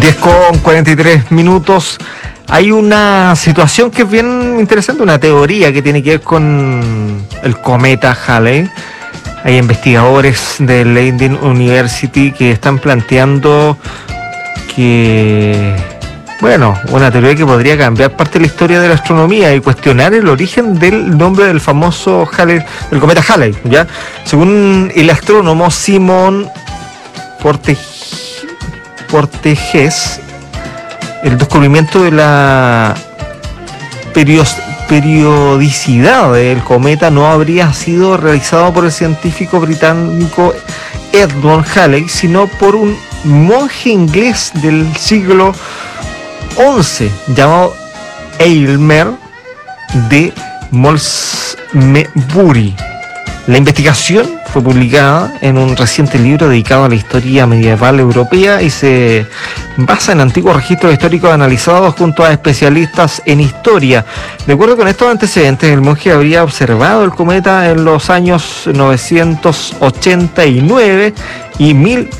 10:43. Hay una situación que es bien interesante, una teoría que tiene que ver con el cometa Halley. Hay investigadores de Leiden University que están planteando que, una teoría que podría cambiar parte de la historia de la astronomía y cuestionar el origen del nombre del famoso Halley, el cometa Halley, ¿ya? Según el astrónomo Simon Porteges, el descubrimiento de la periodicidad del cometa no habría sido realizado por el científico británico Edmund Halley, sino por un monje inglés del siglo XI llamado Aylmer de Malmesbury. La investigación fue publicada en un reciente libro dedicado a la historia medieval europea y se basa en antiguos registros históricos analizados junto a especialistas en historia. De acuerdo con estos antecedentes, el monje habría observado el cometa en los años 989 y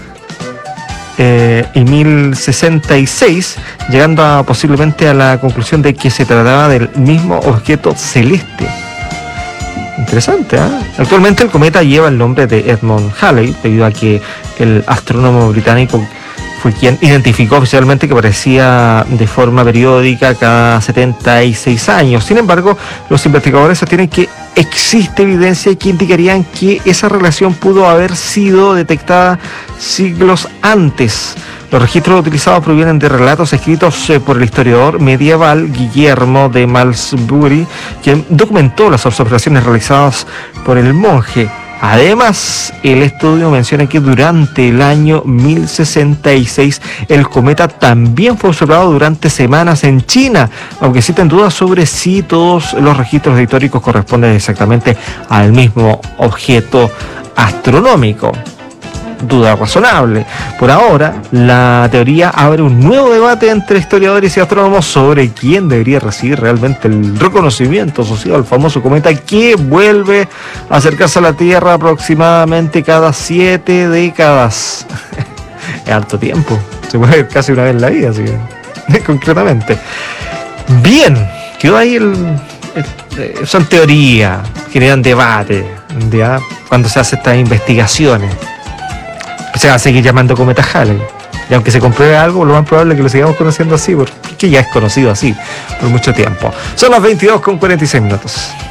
1066, llegando posiblemente a la conclusión de que se trataba del mismo objeto celeste. Interesante, ¿eh? Actualmente el cometa lleva el nombre de Edmund Halley, debido a que el astrónomo británico fue quien identificó oficialmente que aparecía de forma periódica cada 76 años. Sin embargo, los investigadores sostienen que existe evidencia que indicarían que esa relación pudo haber sido detectada siglos antes. Los registros utilizados provienen de relatos escritos por el historiador medieval Guillermo de Malmesbury, quien documentó las observaciones realizadas por el monje. Además, el estudio menciona que durante el año 1066 el cometa también fue observado durante semanas en China, aunque existen dudas sobre si todos los registros históricos corresponden exactamente al mismo objeto astronómico. Duda razonable. Por ahora, la teoría abre un nuevo debate entre historiadores y astrónomos sobre quién debería recibir realmente el reconocimiento asociado al famoso cometa que vuelve a acercarse a la Tierra aproximadamente cada 7 décadas. Es harto tiempo. Se puede ver casi una vez en la vida, así que, concretamente. Bien, quedó ahí son teorías, generan debate, ¿ya? Cuando se hacen estas investigaciones. Se va a seguir llamando cometa Halley. Y aunque se compruebe algo, lo más probable es que lo sigamos conociendo así, porque ya es conocido así por mucho tiempo. Son las 22:46.